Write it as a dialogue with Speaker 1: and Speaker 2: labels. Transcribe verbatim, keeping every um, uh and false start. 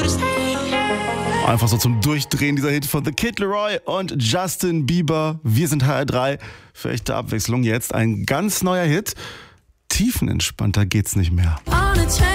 Speaker 1: Einfach so zum Durchdrehen, dieser Hit von The Kid Laroi und Justin Bieber. Wir sind H R drei. Für echte Abwechslung jetzt ein ganz neuer Hit. Tiefenentspannter geht's nicht mehr.